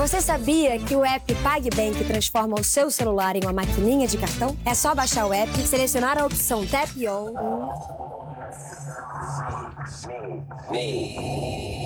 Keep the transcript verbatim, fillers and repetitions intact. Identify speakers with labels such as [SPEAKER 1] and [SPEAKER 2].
[SPEAKER 1] Você sabia que o app PagBank transforma o seu celular em uma maquininha de cartão? É só baixar o app, selecionar a opção Tap On.